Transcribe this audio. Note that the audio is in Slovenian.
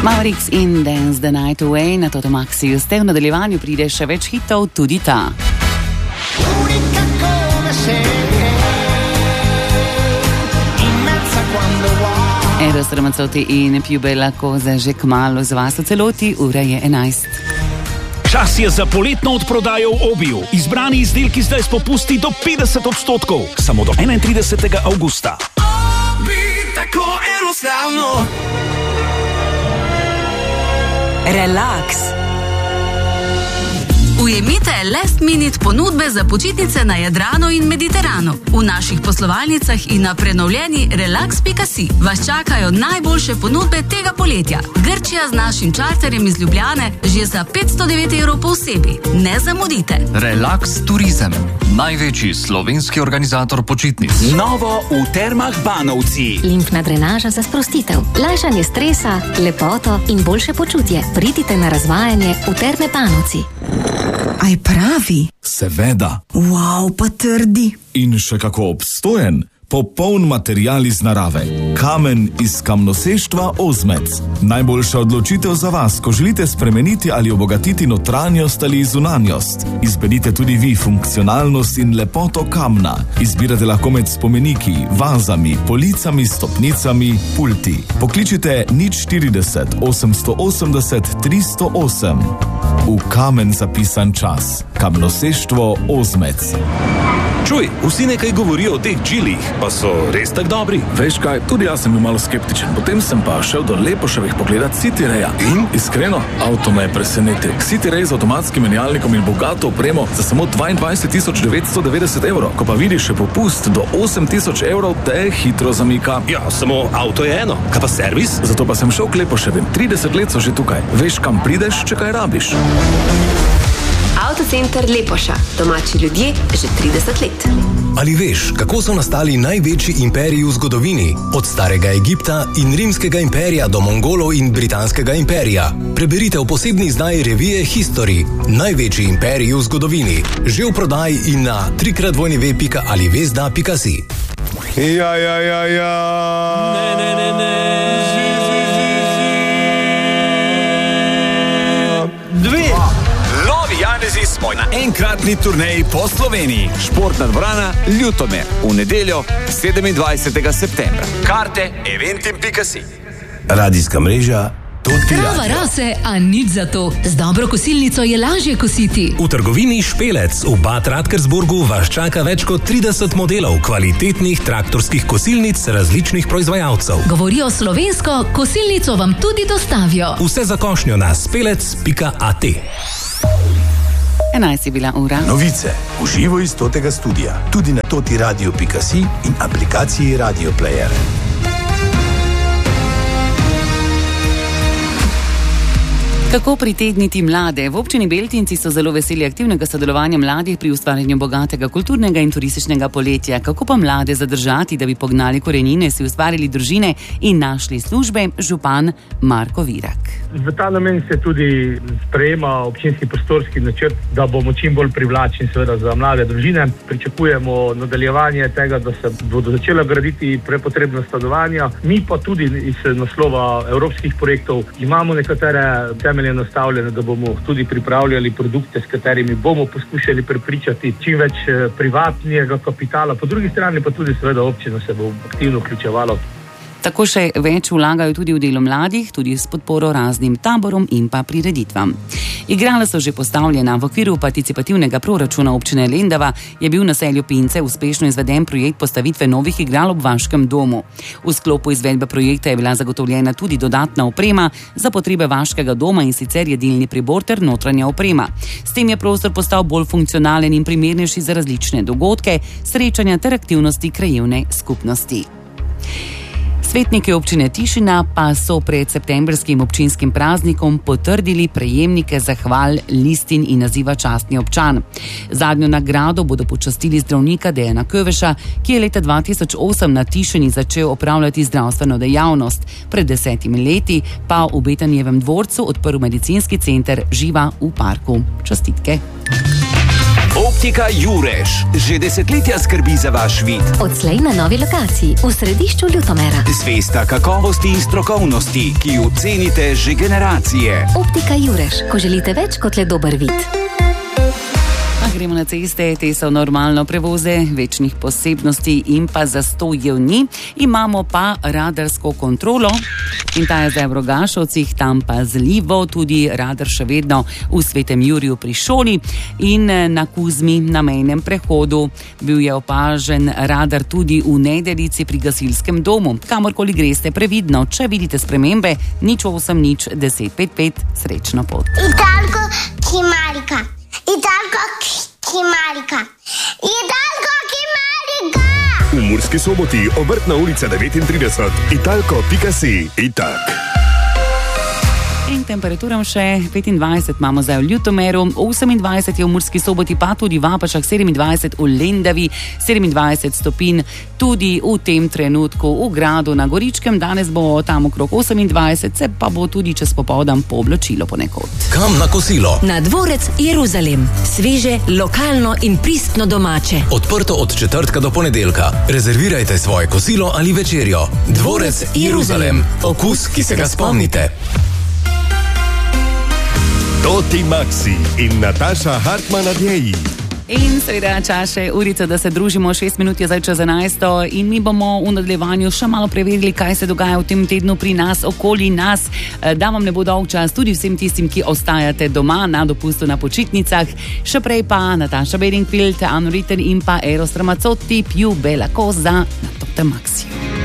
Mavericks in Dance the Night Away na Toto Maxi. V nadaljevanju pride še več hitov, tudi ta. Eros Ramazzotti in Più bella cosa že kmalu z vas v celoti, ura je 11. Čas je za poletno odprodajo v Obiju. Izbrani izdelki zdaj s popusti do 50%. Samo do 31. avgusta. Obi, tako enostavno. Relax. Ujemite last minute ponudbe za počitnice na Jadranu in Mediteranu. V naših poslovalnicah in na prenovljeni relax.si vas čakajo najboljše ponudbe tega poletja. Grčija z našim čarterjem iz Ljubljane že za 509 evrov po osebi. Ne zamudite. Relax Turizem, največji slovenski organizator počitnic. Novo v Termah Banovci. Limfna drenaža za sprostitev, lajšanje stresa, lepoto in boljše počutje. Pridite na razvajanje v Terme Banovci. Aj pravi? Seveda. Wow, pa trdi. In še kako obstojen. Popoln material iz narave. Kamen iz kamnoseštva Ozmec. Najboljša odločitev za vas, ko želite spremeniti ali obogatiti notranjost ali zunanjost. Izberite tudi vi funkcionalnost in lepoto kamna. Izbirate lahko med spomeniki, vazami, policami, stopnicami, pulti. Pokličite 040 880 308. V kamen zapisan čas. Kamnoseštvo Ozmec. Čuj, vsi nekaj govorijo o teh džilih, pa so res tak dobri. Veš kaj, tudi jaz sem bil malo skeptičen. Potem sem pa šel do Lepoševih pogledat City Raya. In iskreno, avto me je presenetil. City Ray z avtomatskim menjalnikom in bogato opremo za samo 22 990 evrov. Ko pa vidiš še popust do 8 000 evrov, te hitro zamika. Ja, samo avto je eno. Kaj pa servis? Zato pa sem šel k Lepoševim. 30 let so že tukaj. Veš, kam prideš, če kaj rabiš. Avtocenter Lepoša. Domači ljudje že 30 let. Ali veš, kako so nastali največji imperiji v zgodovini? Od starega Egipta in rimskega imperija do Mongolov in britanskega imperija. Preberite v posebni izdaji revije History. Največji imperiji v zgodovini. Že v prodaji in na www.alivesda.si. Ja. Ne. Janezi smo na enkratni turneji po Sloveniji. Športna dvorana Ljutomer v nedeljo 27. septembra. Karte eventim.si. Radijska mreža Toti Radio. Trava rase, a nič za to. Z dobro kosilnico je lažje kositi. V trgovini Špelec v Bad Radkersburgu vas čaka več kot 30 modelov kvalitetnih traktorskih kosilnic različnih proizvajalcev. Govorijo slovensko, kosilnico vam tudi dostavijo. Vse za košnjo na spelec.at. 11 je bila ura. Novice v živo iz Totega studia. Tudi na totiradio.si in aplikaciji Radio Player. Kako pritegniti mlade? V občini Beltinci so zelo veseli aktivnega sodelovanja mladih pri ustvarjanju bogatega kulturnega in turističnega poletja. Kako pa mlade zadržati, da bi pognali korenine, si ustvarili družine in našli službe? Župan Marko Virak. V ta namen se tudi sprejema občinski prostorski načrt, da bomo čim bolj privlačni seveda za mlade družine. Pričakujemo nadaljevanje tega, da se bodo začela graditi prepotrebna stanovanja. Mi pa tudi iz naslova evropskih projektov imamo nekatere temelje nastavljene, da bomo tudi pripravljali produkte, s katerimi bomo poskušali prepričati čim več privatnega kapitala. Po drugi strani pa tudi seveda občina se bo aktivno vključevala. Tako še več vlagajo tudi v delo mladih, tudi s podporo raznim taborom in pa prireditvam. Igrala so že postavljena. V okviru participativnega proračuna občine Lendava je bil na Selju Pince uspešno izveden projekt postavitve novih igral ob Vaškem domu. V sklopu izvedbe projekta je bila zagotovljena tudi dodatna oprema za potrebe Vaškega doma, in sicer jedilni pribor ter notranja oprema. S tem je prostor postal bolj funkcionalen in primernejši za različne dogodke, srečanja ter aktivnosti krajevne skupnosti. Svetniki občine Tišina pa so pred septembrskim občinskim praznikom potrdili prejemnike zahval, listin in naziva častni občan. Zadnjo nagrado bodo počastili zdravnika Dejana Köveša, ki je leta 2008 na Tišini začel opravljati zdravstveno dejavnost. Pred 10 leti pa v Betanjevem dvorcu odprl medicinski center Živa v parku. Čestitke. Optika Jurež že desetletja skrbi za vaš vid. Odslej na novi lokaciji v središču Ljutomera. Zvesta kakovosti in strokovnosti, ki jo cenite že generacije. Optika Jurež, ko želite več kot le dober vid. Gremo na ceste, te so normalno prevoze, večnih posebnosti in pa zastojev ni. Imamo pa radarsko kontrolo in ta je zdaj v Rogašovcih, tam pa zlivo, tudi radar še vedno v Svetem Juriju pri šoli in na Kuzmi na mejnem prehodu. Bil je opažen radar tudi v Nedelici pri gasilskem domu. Kamorkoli greste, previdno, če vidite spremembe, 08 10 55, srečno pot. Italko Kimarika. Italko Kimarika. Italko Kimarika. V Murski Soboti, Obrtna ulica 39, italko.si, itak. In temperaturam še 25 imamo zdaj v Ljutomeru, 28 je v Murski Soboti, pa tudi v Apačah, 27 v Lendavi, 27 stopinj tudi v tem trenutku v gradu na Goričkem. Danes bo tam okrog 28, se pa bo tudi čez popoldan pooblačilo ponekod. Kam na kosilo? Na Dvorec Jeruzalem. Sveže, lokalno in pristno domače. Odprto od četrtka do ponedeljka. Rezervirajte svoje kosilo ali večerjo. Dvorec Jeruzalem. Okus, ki se ga spomnite. Toti Maxi in Nataša Hartman Adjeji. In seveda čaše urica, da se družimo, 6 minut je zdaj čez 11 in mi bomo v nadaljevanju še malo preverili, kaj se dogaja v tem tednu pri nas, okoli nas, da vam ne bo dolg čas tudi vsem tistim, ki ostajate doma na dopustu na počitnicah. Še prej pa Nataša Bedingfield, Anno Ritten in pa Eros Ramazzotti, più bella cosa na Toti Maxi.